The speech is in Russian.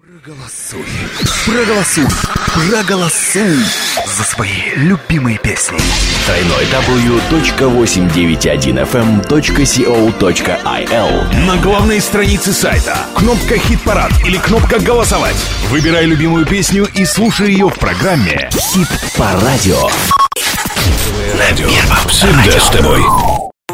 Проголосуй за свои любимые песни. www.891fm.co.il. На главной странице сайта кнопка «Хит-парад» или кнопка «Голосовать». Выбирай любимую песню и слушай ее в программе «Хит по радио». Всегда с тобой.